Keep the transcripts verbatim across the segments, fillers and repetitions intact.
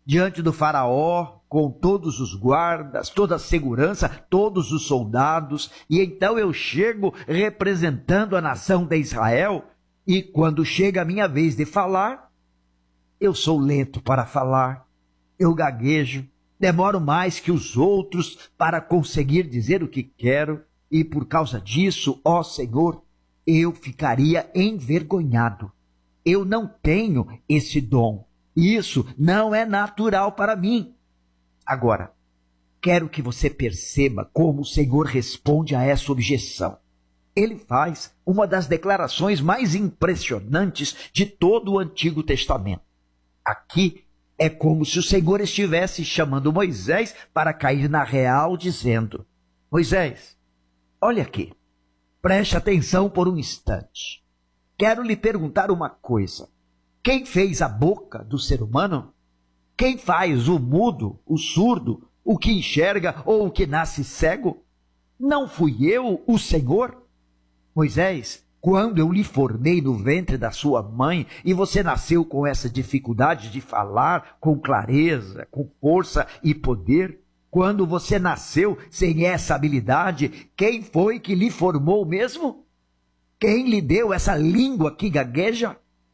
diante do faraó, com todos os guardas, toda a segurança, todos os soldados, e então eu chego representando a nação de Israel, e quando chega a minha vez de falar, eu sou lento para falar, eu gaguejo, demoro mais que os outros para conseguir dizer o que quero, e por causa disso, ó Senhor, eu ficaria envergonhado. Eu não tenho esse dom. Isso não é natural para mim. Agora, quero que você perceba como o Senhor responde a essa objeção. Ele faz uma das declarações mais impressionantes de todo o Antigo Testamento. Aqui é como se o Senhor estivesse chamando Moisés para cair na real, dizendo: Moisés, olha aqui, preste atenção por um instante. Quero lhe perguntar uma coisa. Quem fez a boca do ser humano? Quem faz o mudo, o surdo, o que enxerga ou o que nasce cego? Não fui eu, o Senhor? Moisés, quando eu lhe formei no ventre da sua mãe e você nasceu com essa dificuldade de falar com clareza, com força e poder, quando você nasceu sem essa habilidade, quem foi que lhe formou mesmo? Quem lhe deu essa língua que gagueja?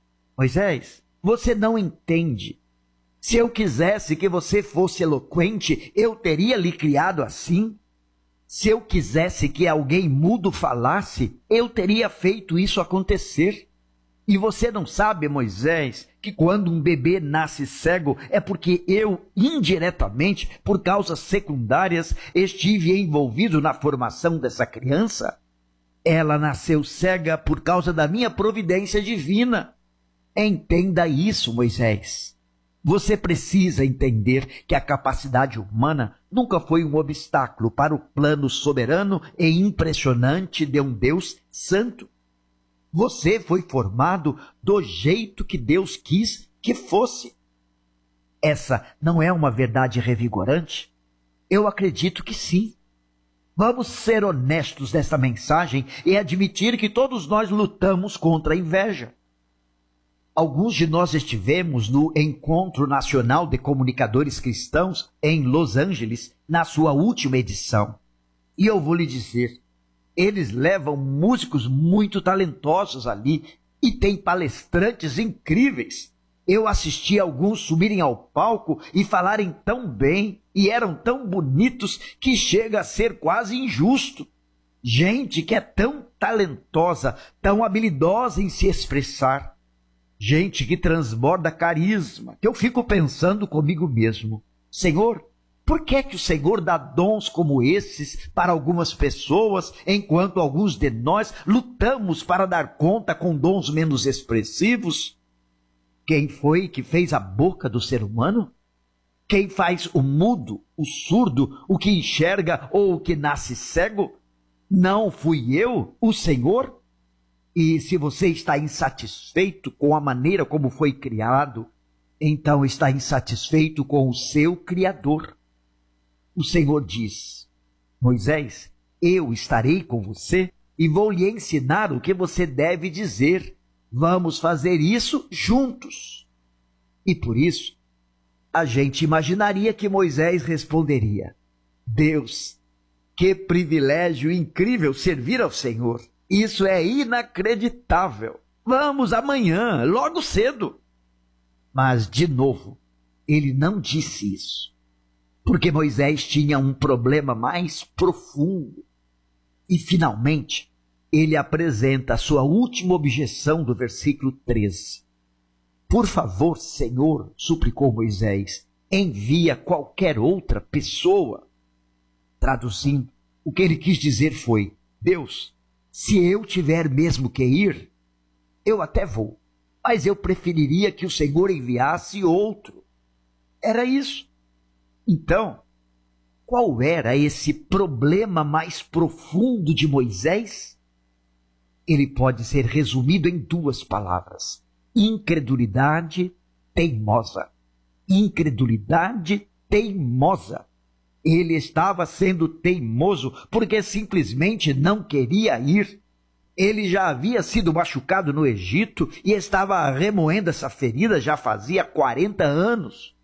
Moisés, você não entende. Se eu quisesse que você fosse eloquente, eu teria lhe criado assim. Se eu quisesse que alguém mudo falasse, eu teria feito isso acontecer. E você não sabe, Moisés, que quando um bebê nasce cego é porque eu, indiretamente, por causas secundárias, estive envolvido na formação dessa criança? Ela nasceu cega por causa da minha providência divina. Entenda isso, Moisés. Você precisa entender que a capacidade humana nunca foi um obstáculo para o plano soberano e impressionante de um Deus santo. Você foi formado do jeito que Deus quis que fosse. Essa não é uma verdade revigorante? Eu acredito que sim. Vamos ser honestos nessa mensagem e admitir que todos nós lutamos contra a inveja. Alguns de nós estivemos no Encontro Nacional de Comunicadores Cristãos em Los Angeles, na sua última edição. E eu vou lhe dizer, eles levam músicos muito talentosos ali e tem palestrantes incríveis. Eu assisti alguns subirem ao palco e falarem tão bem e eram tão bonitos que chega a ser quase injusto. Gente que é tão talentosa, tão habilidosa em se expressar. Gente que transborda carisma, que eu fico pensando comigo mesmo, Senhor, por que é que o Senhor dá dons como esses para algumas pessoas, enquanto alguns de nós lutamos para dar conta com dons menos expressivos? Quem foi que fez a boca do ser humano? Quem faz o mudo, o surdo, o que enxerga ou o que nasce cego? Não fui eu, o Senhor? E se você está insatisfeito com a maneira como foi criado, então está insatisfeito com o seu Criador. O Senhor diz, Moisés, eu estarei com você e vou lhe ensinar o que você deve dizer. Vamos fazer isso juntos. E por isso, a gente imaginaria que Moisés responderia, Deus, que privilégio incrível servir ao Senhor. Isso é inacreditável. Vamos amanhã, logo cedo. Mas, de novo, ele não disse isso, porque Moisés tinha um problema mais profundo. E, finalmente, ele apresenta a sua última objeção do versículo treze. Por favor, Senhor, suplicou Moisés, envia qualquer outra pessoa. Traduzindo, o que ele quis dizer foi, Deus, se eu tiver mesmo que ir, eu até vou, mas eu preferiria que o Senhor enviasse outro. Era isso. Então, qual era esse problema mais profundo de Moisés? Ele pode ser resumido em duas palavras. Incredulidade teimosa. Incredulidade teimosa. Ele estava sendo teimoso porque simplesmente não queria ir. Ele já havia sido machucado no Egito e estava remoendo essa ferida já fazia quarenta anos.